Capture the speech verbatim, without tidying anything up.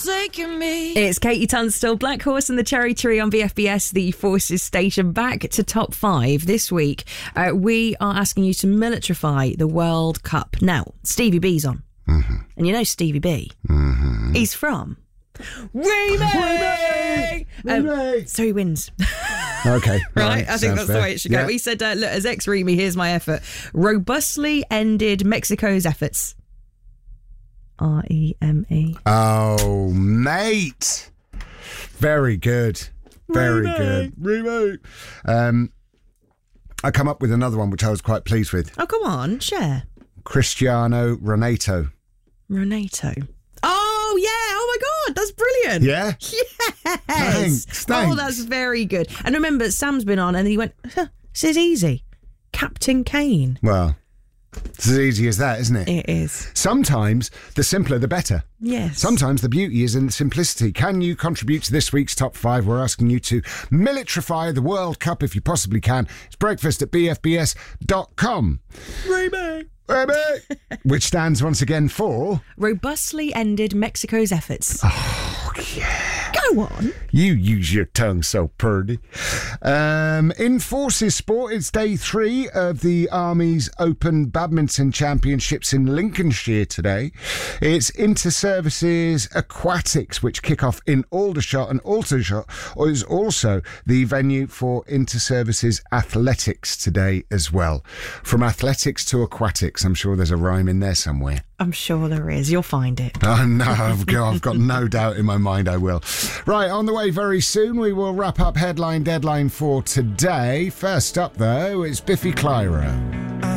forsaken me. It's Katie Tunstall, Black Horse and the Cherry Tree on V F B S, the Forces Station. Back to top five this week. Uh, we are asking you to militarify the World Cup. Now, Stevie B's on. Mm-hmm. And you know Stevie B? Mm-hmm. He's from... Remake! Um, so he wins. Okay. right? right. I think Sounds that's fair. the way it should yeah. go. He said, uh, look, as ex-Remy, here's my effort. Robustly ended Mexico's efforts. R E M E. Oh, mate. Very good. Very Remake. good. Remake. Um, I come up with another one which I was quite pleased with. Oh, come on, share. Cristiano Ronaldo. Ronaldo. Oh, yeah. Oh, my God. That's brilliant. Yeah? Yes. Thanks, thanks. Oh, that's very good. And remember, Sam's been on and he went, huh, this is easy. Captain Kane. Well, it's as easy as that, isn't it? It is. Sometimes the simpler the better. Yes. Sometimes the beauty is in the simplicity. Can you contribute to this week's top five? We're asking you to militarify the World Cup if you possibly can. It's breakfast at b f b s dot com. Remake. Which stands once again for... Robustly ended Mexico's efforts. Oh, yeah. Go on. You use your tongue so purdy. Um, in Forces Sport, it's day three of the Army's Open Badminton Championships in Lincolnshire today. It's Inter-Services Aquatics, which kick off in Aldershot, and Aldershot is also the venue for Inter-Services Athletics today as well. From athletics to aquatics, I'm sure there's a rhyme in there somewhere. I'm sure there is. You'll find it. Oh, no, I've got, I've got no doubt in my mind I will. Right, on the way very soon, we will wrap up Headline Deadline for today. First up, though, it's Biffy Clyro.